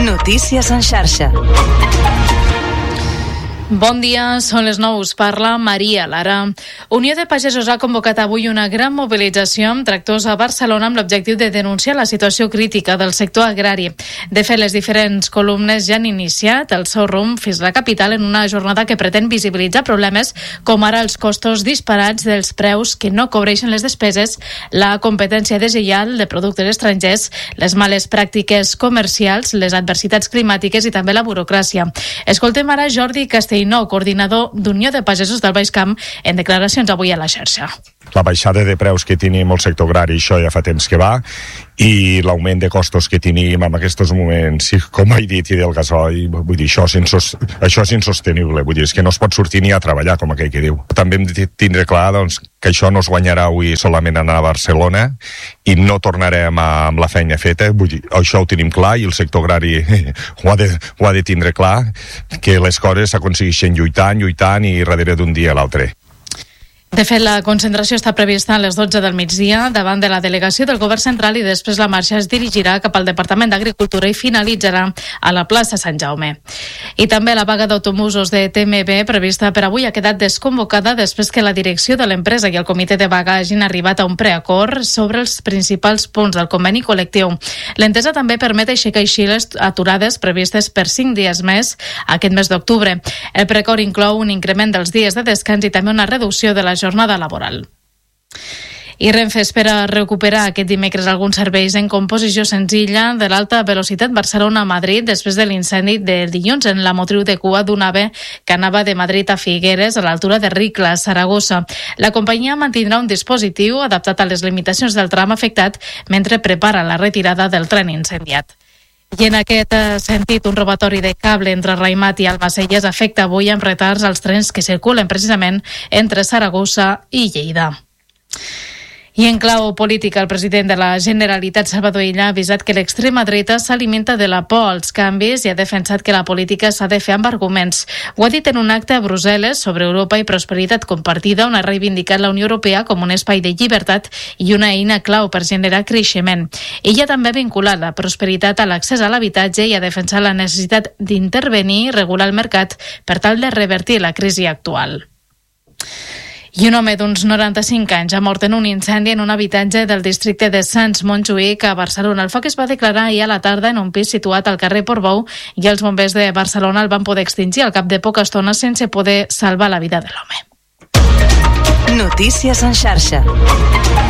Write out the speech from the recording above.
Notícies en xarxa. Bon dia, són les 9, us parla Maria Lara. Unió de Pagesos ha convocat avui una gran mobilització amb tractors a Barcelona amb l'objectiu de denunciar la situació crítica del sector agrari. De fet, les diferents columnes ja han iniciat el seu rumb fins a la capital en una jornada que pretén visibilitzar problemes com ara els costos disparats dels preus que no cobreixen les despeses, la competència deslleial de productes estrangers, les males pràctiques comercials, les adversitats climàtiques i també la burocràcia. Escoltem ara Jordi Castellnou, coordinador d'Unió de Pagesos del Baix Camp, en declaracions avui a la xarxa. La baixada de preus que tenim al sector agrari, això ja fa temps que va, i l'augment de costos que tenim en aquests moments, com he dit, i del gasoil, vull dir, això és insostenible, vull dir, és que no es pot sortir ni a treballar, com aquell que diu. També hem de tindre clar, doncs, que això no es guanyarà avui solament anar a Barcelona i no tornarem amb la feina feta, vull dir, això ho tenim clar i el sector agrari ho ha de tindre clar, que les coses s'aconsegueixen lluitant i darrere d'un dia a l'altre. De fet, la concentració està prevista a les 12 del migdia davant de la delegació del Govern Central i després la marxa es dirigirà cap al Departament d'Agricultura i finalitzarà a la plaça Sant Jaume. I també la vaga d'autobusos de TMB prevista per avui ha quedat desconvocada després que la direcció de l'empresa i el comitè de vaga hagin arribat a un preacord sobre els principals punts del conveni col·lectiu. L'entesa també permet aixecar així les aturades previstes per 5 dies més aquest mes d'octubre. El preacord inclou un increment dels dies de descans i també una reducció de la jornada laboral. I Renfe espera recuperar aquest dimecres alguns serveis en composició senzilla de l'alta velocitat Barcelona-Madrid després de l'incendi del dilluns en la motriu de cua d'un AVE que anava de Madrid a Figueres a l'altura de Ricla, Saragossa. La companyia mantindrà un dispositiu adaptat a les limitacions del tram afectat mentre prepara la retirada del tren incendiat. I en aquest sentit, un robatori de cable entre Raimat i Almacelles afecta avui amb retards als trens que circulen precisament entre Saragossa i Lleida. I en clau política, el president de la Generalitat, Salvador Illa, ha avisat que l'extrema dreta s'alimenta de la por als canvis i ha defensat que la política s'ha de fer amb arguments. Ho ha dit en un acte a Brussel·les sobre Europa i prosperitat compartida, on ha reivindicat la Unió Europea com un espai de llibertat i una eina clau per generar creixement. Ella també ha vinculat la prosperitat a l'accés a l'habitatge i ha defensat la necessitat d'intervenir i regular el mercat per tal de revertir la crisi actual. I un home d'uns 95 anys ha mort en un incendi en un habitatge del districte de Sants Montjuïc a Barcelona. El foc es va declarar ahir a la tarda en un pis situat al carrer Portbou i els bombers de Barcelona el van poder extingir al cap de poca estona sense poder salvar la vida de l'home. Notícies en xarxa.